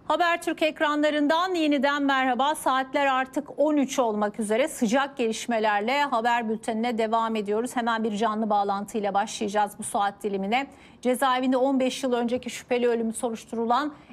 Habertürk ekranlarından yeniden merhaba. Saatler artık 13 olmak üzere sıcak gelişmelerle haber bültenine devam ediyoruz. Hemen bir canlı bağlantıyla başlayacağız bu saat dilimine. Cezaevinde 15 yıl önceki şüpheli ölümü soruşturulan